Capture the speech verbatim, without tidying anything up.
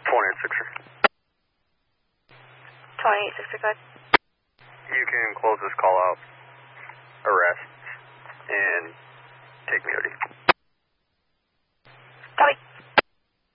twenty-eight sixer. twenty-eight sixer, go ahead. You can close this call out, arrest, and take me O D.